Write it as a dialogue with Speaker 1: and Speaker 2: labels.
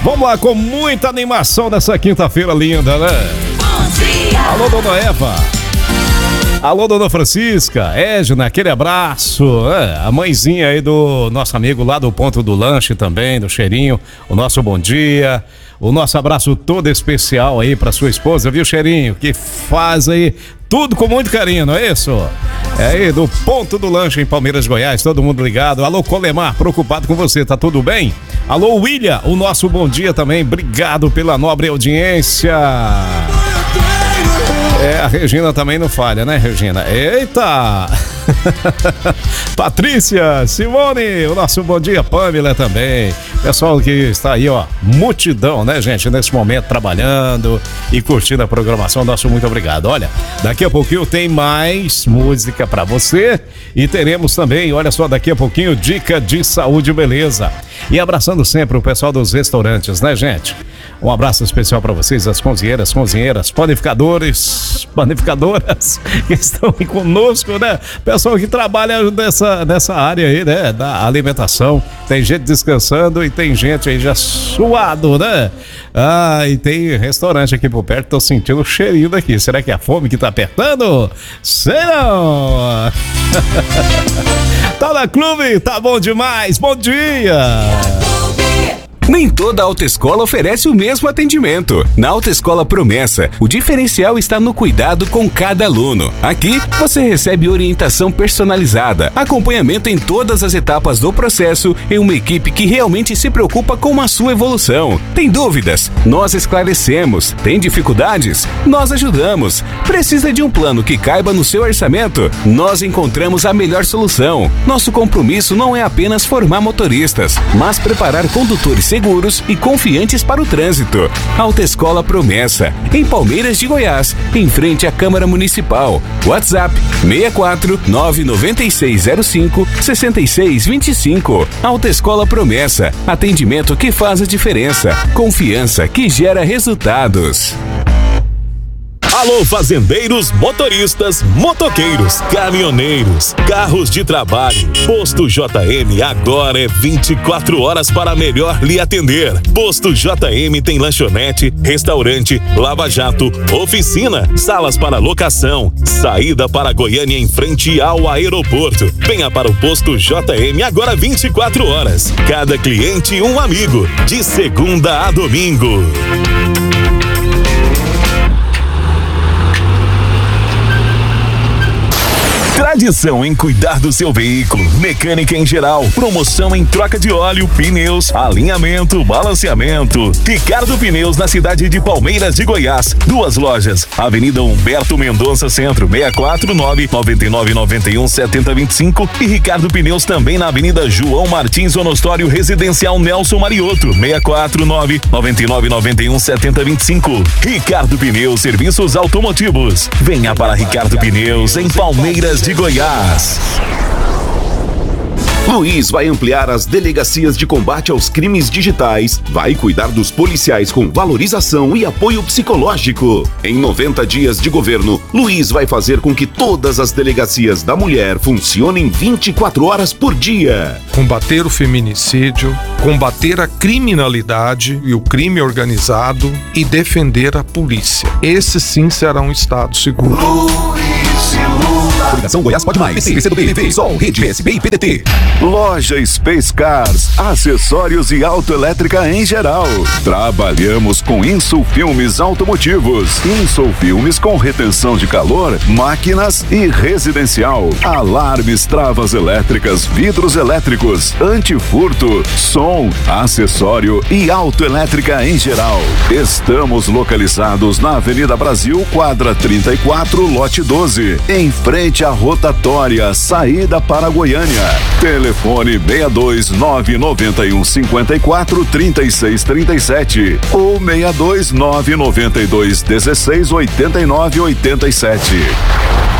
Speaker 1: Vamos lá com muita animação nessa quinta-feira linda, né?
Speaker 2: Bom dia.
Speaker 1: Alô, dona Eva. Alô, dona Francisca, Edna, aquele abraço. A mãezinha aí do nosso amigo lá do Ponto do Lanche também, do Cheirinho. O nosso bom dia. O nosso abraço todo especial aí pra sua esposa, viu, Cheirinho? Que faz aí tudo com muito carinho, não é isso? É aí do Ponto do Lanche em Palmeiras, Goiás, todo mundo ligado. Alô, Colemar, preocupado com você, tá tudo bem? Alô, William, o nosso bom dia também, obrigado pela nobre audiência. A Regina também não falha, né, Regina? Eita! Patrícia, Simone, o nosso bom dia, Pamela também. Pessoal que está aí, ó, multidão, né, gente, nesse momento trabalhando e curtindo a programação. Nosso muito obrigado. Olha, daqui a pouquinho tem mais música pra você e teremos também, olha só, daqui a pouquinho, dica de saúde e beleza. E abraçando sempre o pessoal dos restaurantes, né, gente? Um abraço especial para vocês, as cozinheiras, panificadoras que estão aí conosco, né? Pessoal que trabalha nessa área aí, né? Da alimentação. Tem gente descansando e tem gente aí já suado, né? E tem restaurante aqui por perto, tô sentindo o cheirinho daqui. Será que é a fome que tá apertando? Sei não! Tá na clube, tá bom demais, bom dia!
Speaker 3: Nem toda autoescola oferece o mesmo atendimento. Na Autoescola Promessa, o diferencial está no cuidado com cada aluno. Aqui, você recebe orientação personalizada, acompanhamento em todas as etapas do processo e uma equipe que realmente se preocupa com a sua evolução. Tem dúvidas? Nós esclarecemos. Tem dificuldades? Nós ajudamos. Precisa de um plano que caiba no seu orçamento? Nós encontramos a melhor solução. Nosso compromisso não é apenas formar motoristas, mas preparar condutores seguros e confiantes para o trânsito. Autoescola Promessa, em Palmeiras de Goiás, em frente à Câmara Municipal. WhatsApp 64 99605 6625. Autoescola Promessa, atendimento que faz a diferença, confiança que gera resultados.
Speaker 4: Alô, fazendeiros, motoristas, motoqueiros, caminhoneiros, carros de trabalho. Posto JM agora é 24 horas para melhor lhe atender. Posto JM tem lanchonete, restaurante, lava-jato, oficina, salas para locação, saída para Goiânia em frente ao aeroporto. Venha para o Posto JM agora 24 horas. Cada cliente um amigo, de segunda a domingo. Tradição em cuidar do seu veículo, mecânica em geral, promoção em troca de óleo, pneus, alinhamento, balanceamento. Ricardo Pneus na cidade de Palmeiras de Goiás. 2 lojas, Avenida Humberto Mendonça Centro, 649-9991-7025 e Ricardo Pneus também na Avenida João Martins Onostório Residencial Nelson Mariotto, 649-9991-7025. Ricardo Pneus, serviços automotivos. Venha para Ricardo Pneus em Palmeiras de Goiás.
Speaker 5: Luiz vai ampliar as delegacias de combate aos crimes digitais, vai cuidar dos policiais com valorização e apoio psicológico. Em 90 dias de governo, Luiz vai fazer com que todas as delegacias da mulher funcionem 24 horas por dia.
Speaker 6: Combater o feminicídio, combater a criminalidade e o crime organizado e defender a polícia. Esse sim será um estado seguro.
Speaker 5: Coligação Goiás Pode Mais. PCdoB, PSOL, Rede, PSB e PDT.
Speaker 7: Loja Space Cars, acessórios e autoelétrica em geral. Trabalhamos com Insulfilmes automotivos, Insulfilmes com retenção de calor, máquinas e residencial, alarmes, travas elétricas, vidros elétricos, antifurto, som, acessório e autoelétrica em geral. Estamos localizados na Avenida Brasil, quadra 34, lote 12, em frente à rotatória, saída para Goiânia. Telefone 62991543637 ou 62992168987.